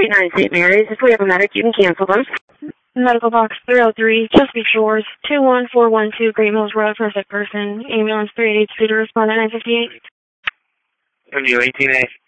489 St. Mary's. If we have a medic, you can cancel them. Medical box 303, Chesapeake Shores, 21412 Great Mills Road for a sick person. Ambulance 382 to respond at 958. MU 18A.